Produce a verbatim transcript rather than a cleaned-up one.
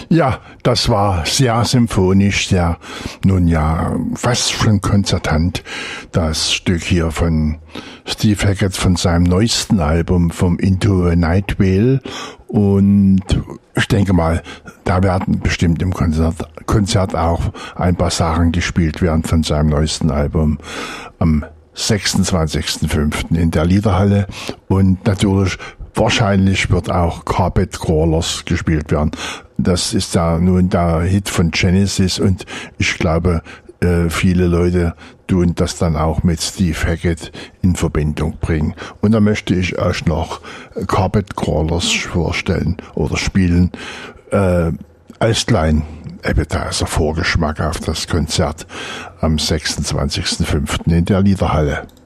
Ja, das war sehr symphonisch, sehr, nun ja, fast schon konzertant. Das Stück hier von Steve Hackett von seinem neuesten Album, vom Into a Night Vale. Und ich denke mal, da werden bestimmt im Konzert, Konzert auch ein paar Sachen gespielt werden von seinem neuesten Album am sechsundzwanzigsten fünften in der Liederhalle. Und natürlich, wahrscheinlich wird auch Carpet Crawlers gespielt werden. Das ist ja nun der Hit von Genesis und ich glaube, äh, viele Leute tun das dann auch mit Steve Hackett in Verbindung bringen. Und da möchte ich euch noch Carpet Crawlers vorstellen oder spielen, äh, als kleinen Appetizer, Vorgeschmack auf das Konzert am sechsundzwanzigsten fünften in der Liederhalle.